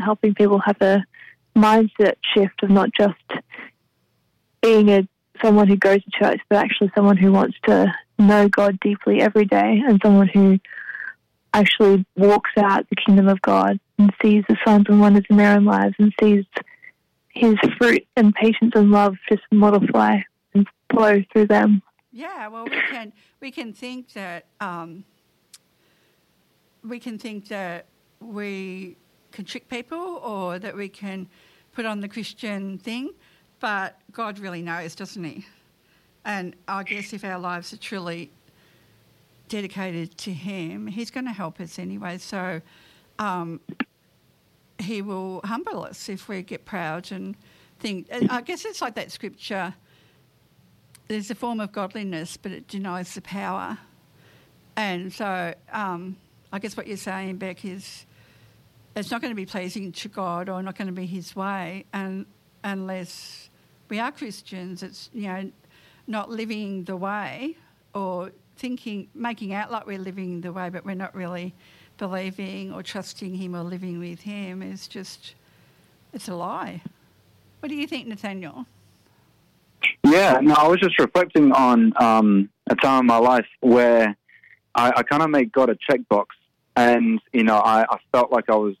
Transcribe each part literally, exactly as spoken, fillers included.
helping people have a mindset shift of not just being a someone who goes to church, but actually someone who wants to know God deeply every day, and someone who actually walks out the kingdom of God and sees the signs and wonders in their own lives and sees his fruit and patience and love just multiply and flow through them. Yeah, well, we can we can think that um, we can think that we can trick people, or that we can put on the Christian thing, but God really knows, doesn't he? And I guess if our lives are truly dedicated to him, he's going to help us anyway. So um, he will humble us if we get proud and think. I guess it's like that scripture, there's a form of godliness, but it denies the power. And so um, I guess what you're saying, Beck, is it's not going to be pleasing to God, or not going to be his way, and unless we are Christians. It's, you know, not living the way, or thinking, making out like we're living the way, but we're not really believing or trusting him or living with him. Is just, it's a lie. What do you think, Nathaniel? Yeah, no, I was just reflecting on um, a time in my life where I, I kind of made God a checkbox, and, you know, I, I felt like I was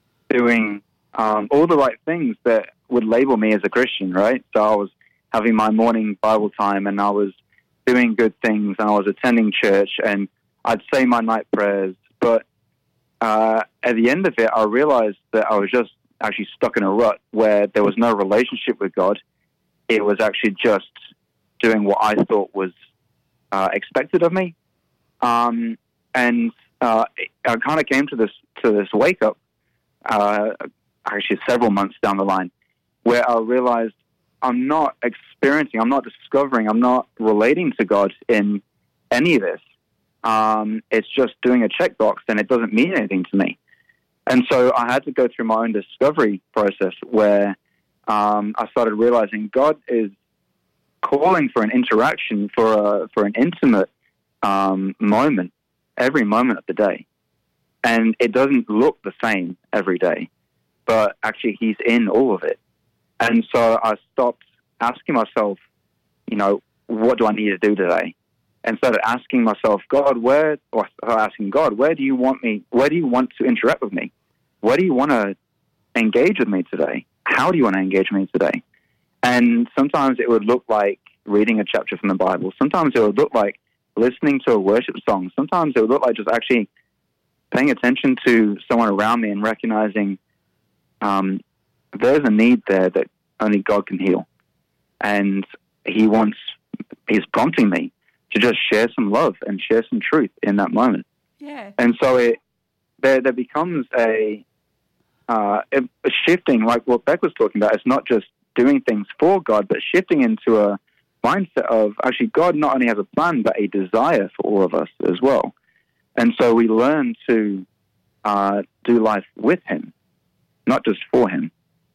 doing um, all the right things that would label me as a Christian, right? So I was having my morning Bible time, and I was doing good things, and I was attending church, and I'd say my night prayers. But uh, at the end of it, I realized that I was just actually stuck in a rut where there was no relationship with God. It was actually just doing what I thought was uh, expected of me. Um, and uh, I kind of came to this to this wake up, uh, actually several months down the line, where I realized I'm not experiencing, I'm not discovering, I'm not relating to God in any of this. Um, it's just doing a checkbox, and it doesn't mean anything to me. And so I had to go through my own discovery process where um, I started realizing God is calling for an interaction, for a, for an intimate um, moment, every moment of the day. And it doesn't look the same every day, but actually he's in all of it. And so I stopped asking myself, you know, what do I need to do today? And started asking myself, God, where, or asking God, where do you want me, where do you want to interact with me? Where do you want to engage with me today? How do you want to engage with me today? And sometimes it would look like reading a chapter from the Bible. Sometimes it would look like listening to a worship song. Sometimes it would look like just actually paying attention to someone around me and recognizing um, there's a need there that only God can heal. And he wants, he's prompting me to just share some love and share some truth in that moment. Yeah. And so it there there becomes a, uh, a shifting, like what Beck was talking about. It's not just doing things for God, but shifting into a mindset of actually God not only has a plan, but a desire for all of us as well. And so we learn to uh, do life with him, not just for him.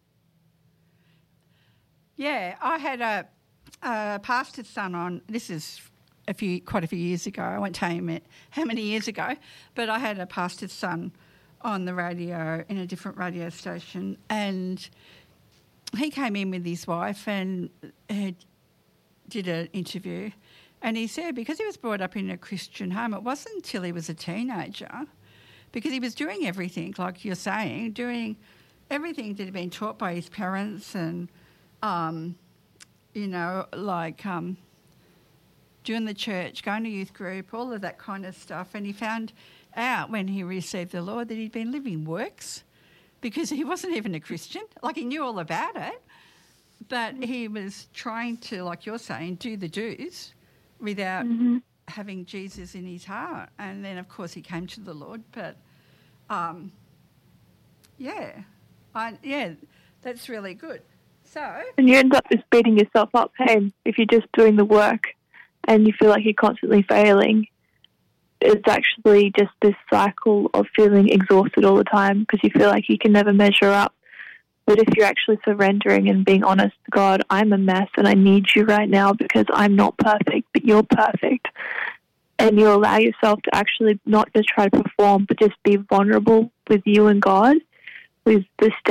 Yeah, I had a, a pastor's son on, this is a few, quite a few years ago. I won't tell him it, how many years ago, but I had a pastor's son on the radio in a different radio station, and he came in with his wife and had, did an interview, and he said because he was brought up in a Christian home, it wasn't until he was a teenager, because he was doing everything, like you're saying, doing everything that had been taught by his parents, and, um, you know, like um, doing the church, going to youth group, all of that kind of stuff. And he found out when he received the Lord that he'd been living works, because he wasn't even a Christian. Like, he knew all about it, but he was trying to, like you're saying, do the do's without mm-hmm. having Jesus in his heart. And then, of course, he came to the Lord. But, um, yeah, I, yeah, that's really good. So, and you end up just beating yourself up, hey, if you're just doing the work and you feel like you're constantly failing. It's actually just this cycle of feeling exhausted all the time because you feel like you can never measure up. But if you're actually surrendering and being honest, God, I'm a mess and I need you right now because I'm not perfect, but you're perfect. And you allow yourself to actually not just try to perform, but just be vulnerable with you and God, with the